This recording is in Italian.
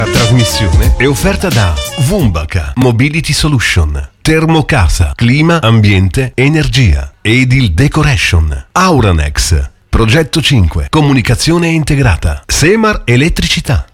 La trasmissione è offerta da Vumbaka Mobility Solution, Termocasa, Clima, Ambiente, Energia, Edil Decoration, Auranex, Progetto 5, Comunicazione integrata, Semar Elettricità.